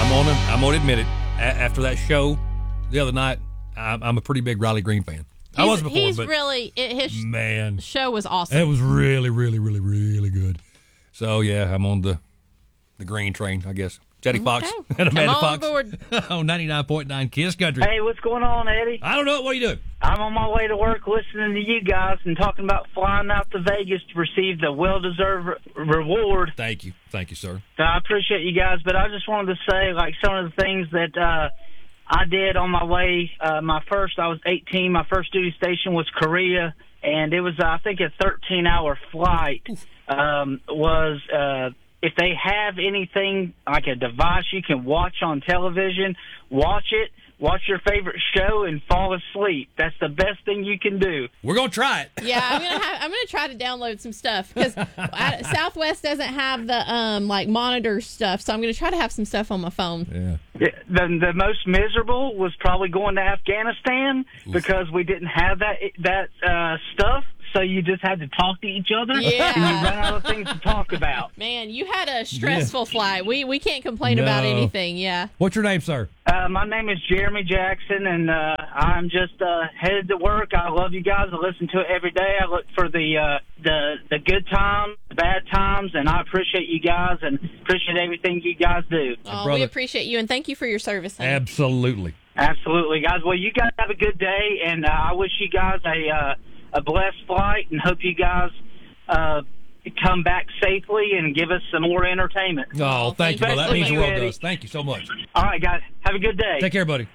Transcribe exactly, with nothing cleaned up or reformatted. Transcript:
I'm on. A, I'm on to admit it. A- after that show the other night, I'm, I'm a pretty big Riley Green fan. I He's, was before, he's but really it, his man, show was awesome. it was really, really, really, really good. So yeah, I'm on the the green train, I guess. Jetty Okay. Fox and Amanda Come on Fox board. on ninety-nine point nine Kiss Country. Hey, what's going on, Eddie? I don't know. What are you doing? I'm on my way to work listening to you guys and talking about flying out to Vegas to receive the well-deserved re- reward. Thank you. Thank you, sir. So I appreciate you guys, but I just wanted to say, like, some of the things that uh, I did on my way. Uh, my first, I was eighteen. My first duty station was Korea, and it was, uh, I think, a thirteen-hour flight. Um, was uh, if they have anything like a device you can watch on television, watch it. Watch your favorite show and fall asleep. That's the best thing you can do. We're gonna try it. Yeah, I'm gonna have, I'm gonna try to download some stuff because Southwest doesn't have the um like monitor stuff, so I'm gonna try to have some stuff on my phone. Yeah. The, the most miserable was probably going to Afghanistan because we didn't have that that uh, stuff. So you just had to talk to each other. Yeah. And you run out of things to talk about. Man, you had a stressful Yeah. flight. We we can't complain No. about anything. Yeah. What's your name, sir? Uh, my name is Jeremy Jackson, and uh, I'm just uh, headed to work. I love you guys. I listen to it every day. I look for the uh, the the good times, the bad times, and I appreciate you guys and appreciate everything you guys do. Oh, brother. we appreciate you and thank you for your service. honey. Absolutely. Absolutely, guys. Well, you guys have a good day, and uh, I wish you guys a uh, a blessed flight, and hope you guys uh, come back safely and give us some more entertainment. Oh, thank you, brother. That Especially means the you, world Eddie. does. Thank you so much. All right, guys. Have a good day. Take care, buddy.